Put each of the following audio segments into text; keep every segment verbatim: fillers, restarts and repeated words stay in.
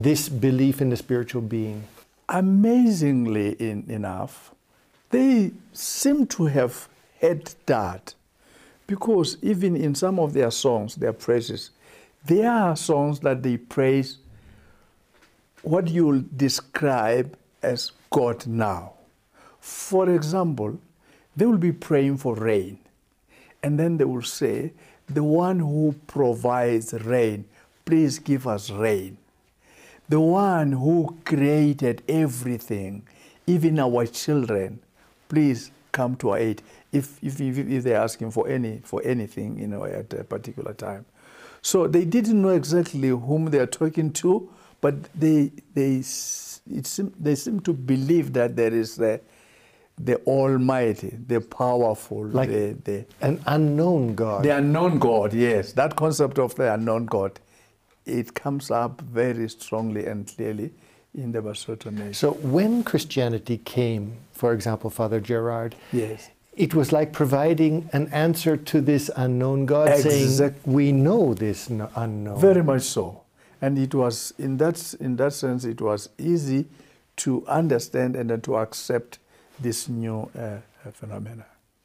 this belief in the spiritual being? Amazingly in, enough, they seem to have had that, because even in some of their songs, their praises, there are songs that they praise what you'll describe as God now. For example, they will be praying for rain, and then they will say, the one who provides rain, please give us rain. The one who created everything, even our children, please come to our aid. If, if, if, if they're asking for any for anything, you know, at a particular time. So they didn't know exactly whom they are talking to, but they they it seem, they seem to believe that there is the the Almighty, the powerful, like the, the an unknown God. The unknown God, yes. That concept of the unknown God, it comes up very strongly and clearly in the Basotho nation. So when Christianity came, for example, Father Gerard, yes, it was like providing an answer to this unknown God, exactly. saying, we know this no unknown. Very much so. And it was, in that, in that sense, it was easy to understand and then to accept this new uh, phenomena.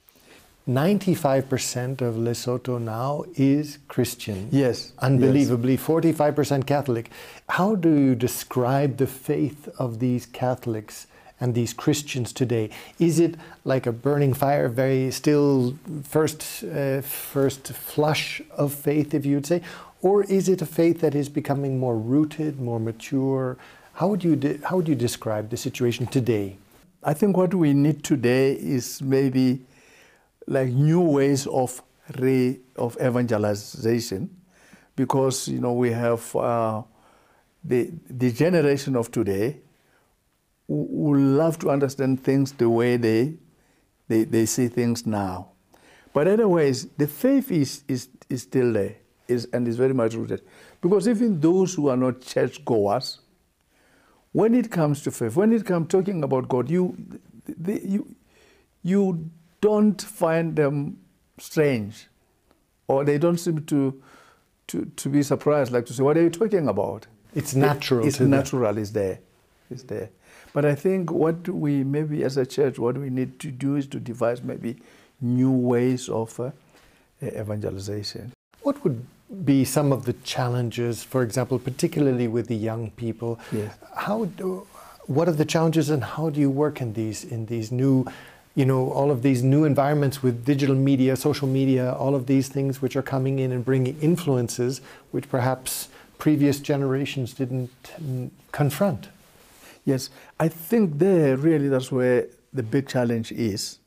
ninety-five percent of Lesotho now is Christian. Yes. Unbelievably, yes. forty-five percent Catholic. How do you describe the faith of these Catholics and these Christians today? Is it like a burning fire, very still first, uh, first flush of faith, if you'd say? Or is it a faith that is becoming more rooted, more mature? How would you, de how would you describe the situation today? I think what we need today is maybe like new ways of re of evangelization, because you know we have uh, the the generation of today who, who love to understand things the way they they they see things now, but otherwise the faith is is is still there, is and is very much rooted, because even those who are not church goers, when it comes to faith, when it comes talking about God, you, they, you, you don't find them strange, or they don't seem to, to, to be surprised, like to say, what are you talking about? It's natural. It, it's to natural, them. It's there, it's there. But I think what we maybe as a church, what we need to do is to devise maybe new ways of uh, evangelization. What would be some of the challenges, for example, particularly with the young people? Yes. How do, what are the challenges, and how do you work in these in these new, you know, all of these new environments with digital media, social media, all of these things which are coming in and bringing influences which perhaps previous generations didn't mm, confront? Yes, I think there really that's where the big challenge is.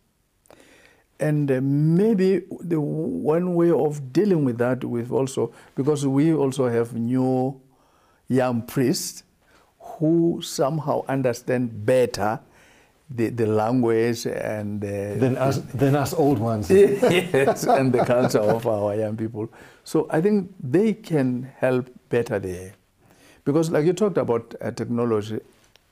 And uh, maybe the one way of dealing with that with also, because we also have new young priests who somehow understand better the, the language and uh, than us than us old ones. Yes, and the culture of our young people. So I think they can help better there, because like you talked about uh, technology,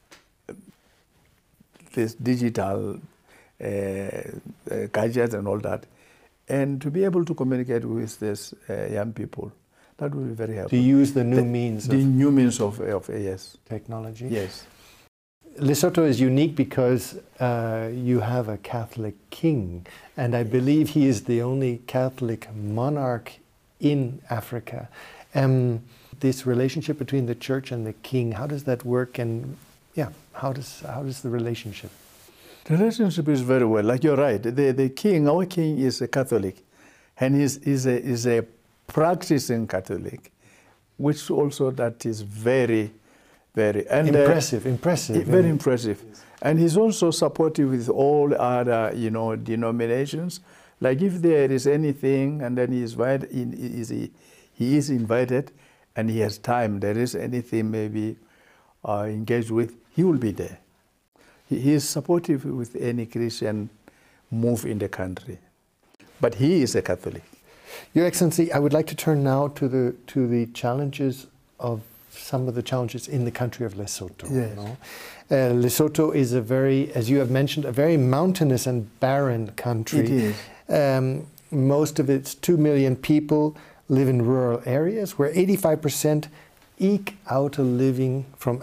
this digital Uh, uh, gadgets and all that, and to be able to communicate with these uh, young people, that would be very helpful. To use the new the, means the of new means of, of uh, yes technology. Yes, Lesotho is unique because uh, you have a Catholic king, and I believe he is the only Catholic monarch in Africa. Um, this relationship between the church and the king, how does that work? And yeah, how does how does the relationship? The relationship is very well. Like you're right, the the king, our king, is a Catholic, and he's is a is a practicing Catholic, which also that is very, very and impressive. Uh, impressive, very impressive. Yes. And he's also supportive with all other, you know, denominations. Like if there is anything, and then he is invited, he is he, he is invited, and he has time. There is anything maybe uh, engaged with, he will be there. He is supportive with any Christian move in the country, but he is a Catholic. Your Excellency, I would like to turn now to the to the challenges of some of the challenges in the country of Lesotho. Yes. You know? uh, Lesotho is a very, as you have mentioned, a very mountainous and barren country. It is. Um, most of its two million people live in rural areas, where eighty-five percent eke out a living from